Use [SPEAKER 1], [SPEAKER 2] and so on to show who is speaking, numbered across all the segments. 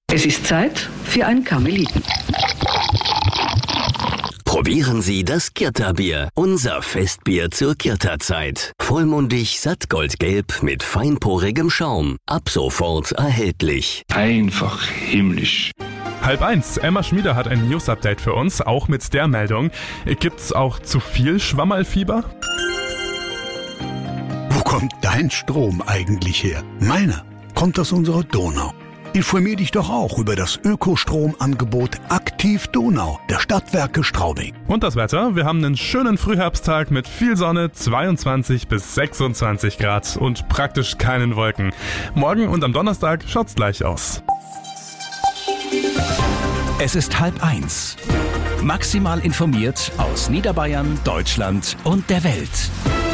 [SPEAKER 1] Es ist Zeit für ein Karmeliten.
[SPEAKER 2] Probieren Sie das Kirta-Bier, unser Festbier zur Kirta-Zeit. Vollmundig, sattgoldgelb mit feinporigem Schaum. Ab sofort erhältlich.
[SPEAKER 3] Einfach himmlisch.
[SPEAKER 4] 12:30. Emma Schmieder hat ein News-Update für uns, auch mit der Meldung. Gibt's auch zu viel Schwammerlfieber?
[SPEAKER 5] Wo kommt dein Strom eigentlich her? Meiner kommt aus unserer Donau. Informier dich doch auch über das Ökostromangebot Aktiv Donau der Stadtwerke Straubing.
[SPEAKER 4] Und das Wetter? Wir haben einen schönen Frühherbsttag mit viel Sonne, 22 bis 26 Grad und praktisch keinen Wolken. Morgen und am Donnerstag schaut's gleich aus.
[SPEAKER 6] Es ist 12:30. Maximal informiert aus Niederbayern, Deutschland und der Welt.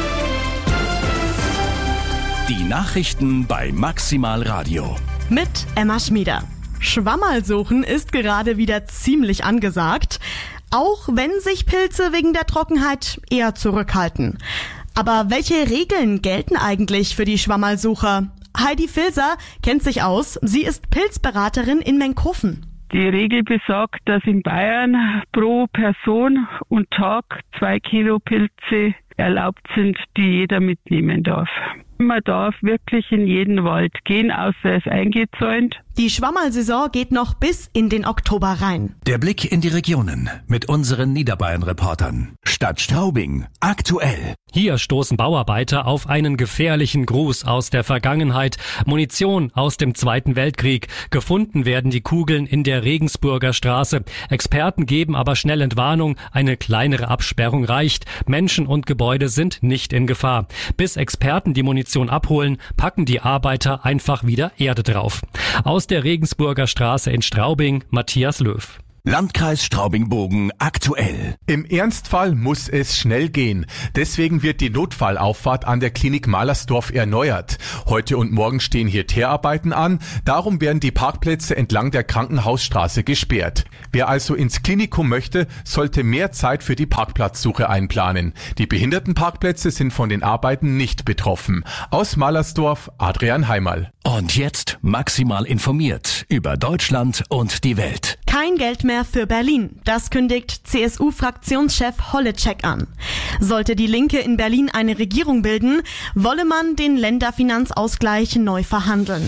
[SPEAKER 6] Die Nachrichten bei Maximal Radio.
[SPEAKER 7] Mit Emma Schmieder. Schwammerl suchen ist gerade wieder ziemlich angesagt, auch wenn sich Pilze wegen der Trockenheit eher zurückhalten. Aber welche Regeln gelten eigentlich für die Schwammerlsucher? Heidi Filser kennt sich aus. Sie ist Pilzberaterin in Menkhofen.
[SPEAKER 8] Die Regel besagt, dass in Bayern pro Person und Tag 2 Kilo Pilze erlaubt sind, die jeder mitnehmen darf. Man darf wirklich in jeden Wald gehen, außer er ist eingezäunt.
[SPEAKER 7] Die Schwammerlsaison geht noch bis in den Oktober rein.
[SPEAKER 6] Der Blick in die Regionen mit unseren Niederbayern-Reportern. Stadt Straubing, aktuell.
[SPEAKER 9] Hier stoßen Bauarbeiter auf einen gefährlichen Gruß aus der Vergangenheit. Munition aus dem Zweiten Weltkrieg. Gefunden werden die Kugeln in der Regensburger Straße. Experten geben aber schnell Entwarnung. Eine kleinere Absperrung reicht. Menschen und Gebäude sind nicht in Gefahr. Bis Experten die Munition abholen, packen die Arbeiter einfach wieder Erde drauf. Aus der Regensburger Straße in Straubing, Matthias Löw.
[SPEAKER 6] Landkreis Straubing-Bogen aktuell.
[SPEAKER 10] Im Ernstfall muss es schnell gehen. Deswegen wird die Notfallauffahrt an der Klinik Malersdorf erneuert. Heute und morgen stehen hier Teerarbeiten an. Darum werden die Parkplätze entlang der Krankenhausstraße gesperrt. Wer also ins Klinikum möchte, sollte mehr Zeit für die Parkplatzsuche einplanen. Die Behindertenparkplätze sind von den Arbeiten nicht betroffen. Aus Malersdorf, Adrian Heimerl.
[SPEAKER 6] Und jetzt maximal informiert über Deutschland und die Welt.
[SPEAKER 7] Kein Geld mehr für Berlin. Das kündigt CSU-Fraktionschef Holleczek an. Sollte die Linke in Berlin eine Regierung bilden, wolle man den Länderfinanzausgleich neu verhandeln.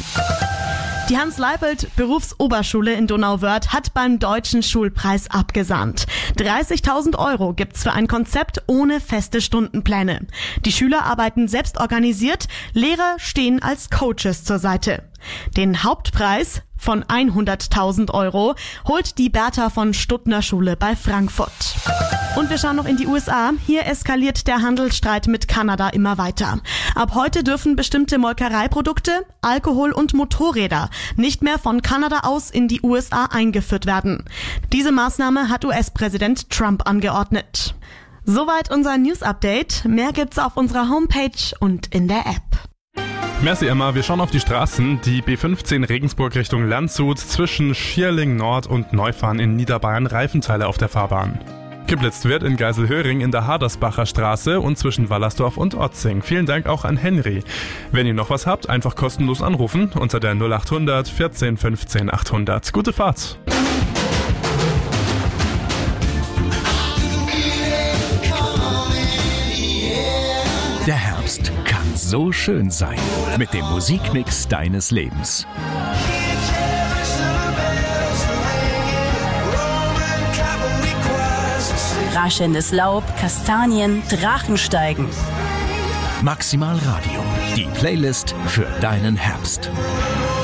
[SPEAKER 7] Die Hans-Leipold-Berufsoberschule in Donauwörth hat beim Deutschen Schulpreis abgesahnt. 30.000 € gibt's für ein Konzept ohne feste Stundenpläne. Die Schüler arbeiten selbst organisiert, Lehrer stehen als Coaches zur Seite. Den Hauptpreis von 100.000 € holt die Bertha von Stuttner Schule bei Frankfurt. Und wir schauen noch in die USA. Hier eskaliert der Handelsstreit mit Kanada immer weiter. Ab heute dürfen bestimmte Molkereiprodukte, Alkohol und Motorräder nicht mehr von Kanada aus in die USA eingeführt werden. Diese Maßnahme hat US-Präsident Trump angeordnet. Soweit unser News-Update. Mehr gibt's auf unserer Homepage und in der App.
[SPEAKER 4] Merci Emma, wir schauen auf die Straßen. Die B15 Regensburg Richtung Landshut, zwischen Schierling Nord und Neufahren in Niederbayern Reifenteile auf der Fahrbahn. Geblitzt wird in Geiselhöring in der Hadersbacher Straße und zwischen Wallersdorf und Otzing. Vielen Dank auch an Henry. Wenn ihr noch was habt, einfach kostenlos anrufen unter der 0800 14 15 800. Gute Fahrt!
[SPEAKER 6] Der Herbst kann so schön sein mit dem Musikmix deines Lebens.
[SPEAKER 11] Raschelndes Laub, Kastanien, Drachensteigen.
[SPEAKER 6] Maximal Radio, die Playlist für deinen Herbst.